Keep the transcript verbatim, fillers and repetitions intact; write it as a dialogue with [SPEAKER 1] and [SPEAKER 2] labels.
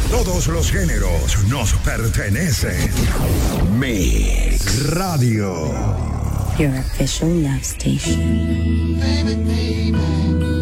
[SPEAKER 1] Todos los géneros nos pertenecen. Mix Radio.
[SPEAKER 2] Your official love station. Baby, baby.